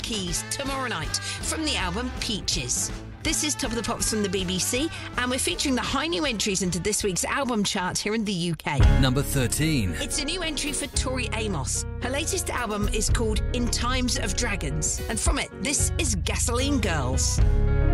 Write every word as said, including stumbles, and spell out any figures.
Keys tomorrow night from the album Peaches. This is Top of the Pops from the B B C, and we're featuring the high new entries into this week's album chart here in the U K. Number thirteen. It's a new entry for Tori Amos. Her latest album is called In Times of Dragons, and from it, this is Gasoline Girls.